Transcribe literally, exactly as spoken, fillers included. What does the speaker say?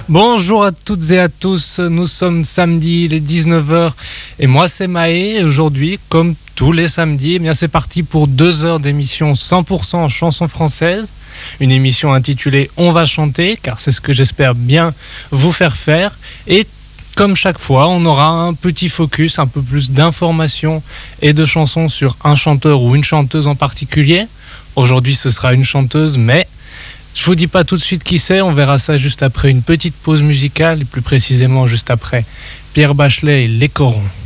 Bonjour à toutes et à tous, nous sommes samedi, il est dix-neuf heures et moi c'est Maë et aujourd'hui, comme tous les samedis, eh bien c'est parti pour deux heures d'émission cent pour cent chansons françaises. Une émission intitulée On va chanter, car c'est ce que j'espère bien vous faire faire. Et comme chaque fois, on aura un petit focus, un peu plus d'informations et de chansons sur un chanteur ou une chanteuse en particulier. Aujourd'hui, ce sera une chanteuse, mais je vous dis pas tout de suite qui c'est. On verra ça juste après une petite pause musicale, et plus précisément juste après Pierre Bachelet et Les Corons.